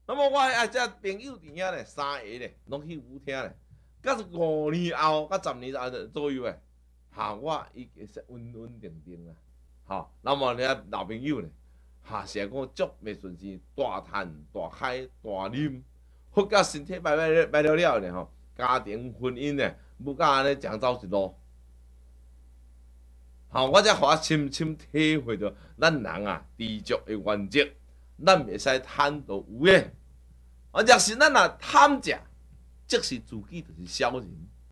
那么我啊只朋友伫遐咧，三个咧，拢去舞厅咧。甲5年后，甲10年后左右诶，我已经是稳稳定定啦。那么咧老朋友咧，是讲足袂顺心，大叹大海大啉，或甲身体歹了咧家庭婚姻咧，要甲安尼讲走一路。我才互我深深体会到，咱人啊，知足的原则，咱袂使贪图有诶。若是咱若贪食，即是自己就是小人。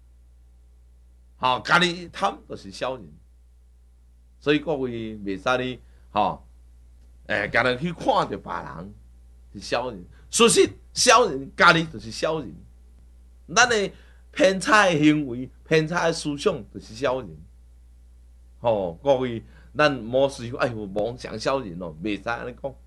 家己贪就是小人。所以各位袂使你家己去看着别人是小人，事实小人家己就是小人。咱的偏差的行为、偏差的思想就是小人。各位，咱莫随有妄想小人咯，袂使安尼讲。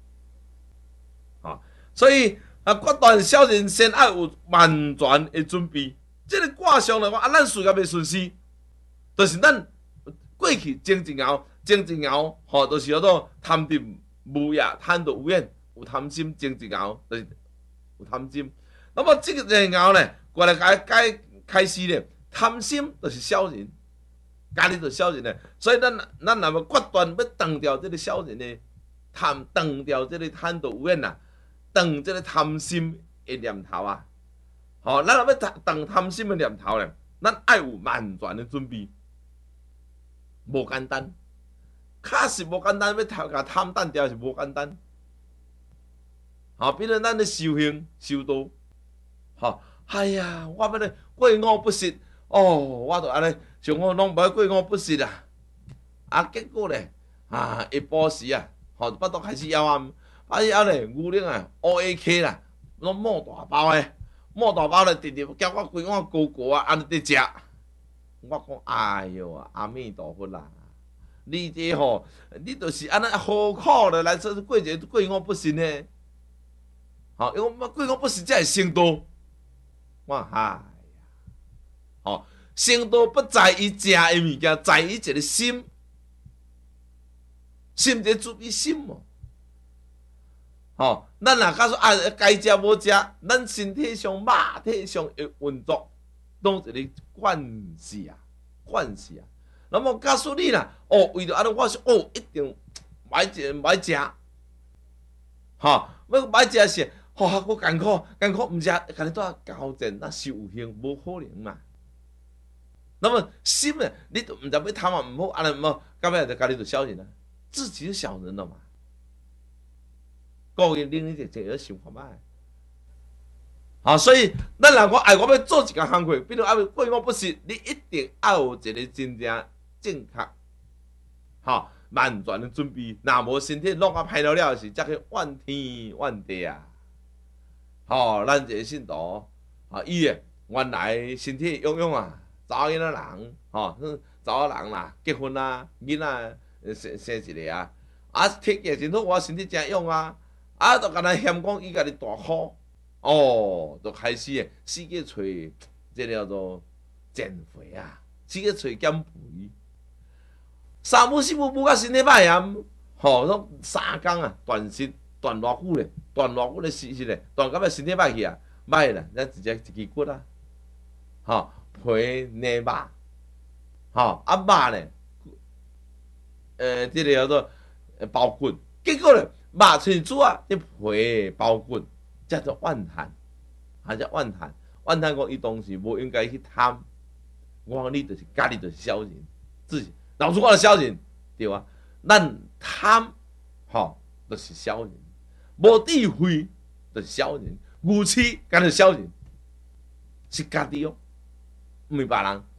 所以决断小人先要有万全的准备。这个卦象来讲，咱事业袂顺遂，就是咱过去前一爻，就是叫做贪得无厌，贪得无厌，有贪心，前一爻就是有贪心。那么这个爻呢，过来开始咧，贪心就是小人。家己就小人咧，所以咱若要决断要断掉这个小人的断掉这个贪得无厌啊，断这个贪心的念头啊。咱若要断贪心的念头咧，咱爱有万全的准备，无简单，确实无简单，要甲贪断掉是无简单。比如咱咧修行修道，哎呀，我要咧过午不食，我就安尼。像我拢无过午不食啦，结果咧，下晡时巴肚开始枵枵咧，牛奶啊，乌 AK 啦，拢摸大包咧，直直叫我规碗高安尼伫食。我讲，哎哟阿弥陀佛啦，你这你就是安尼何苦咧来说过午不食呢？因为过午不食才会成道。我哎呀，成道不在于食的物件，在于一个心，心就注意心咱若假说该食无食，咱身体上、肉体上的运作，拢一个惯势。那么假说你啦，为着安尼，我说一定买食，要买食是，我艰苦，毋食，家己带交战，那修行无可能嘛。那么心呢？你都毋知要贪啊，毋好安尼毋好，到尾就家己就小人啊，自己是小人了嘛。各位，恁就要想看卖。所以咱若讲我要做一件工课，比如过午不食，你一定要有一个真正确，万全的准备。若无身体弄歹了时，才去怨天怨地啊。咱一个信徒，伊原来身体臃臃啊。查某囡仔人，查某人啦，结婚啦，囡仔生一个体格真好，我身体真勇就敢若嫌讲伊家己大苦，就开始四界找这叫做减肥四界找减肥。三母四母母甲身体歹拢3工断食，断偌久咧，是咧，断到尾身体歹去歹啦，咱直接一支骨皮内肉，肉呢，这个叫做包骨，结果咧肉成煮这皮包骨，叫做怨叹，叫怨叹。怨叹讲伊当时无应该去贪，我讲你就是家己就是小人，自己老子我是小人，对啊，咱贪，就是小人，无智慧就是小人，愚痴敢是小人，是家己毋是别人。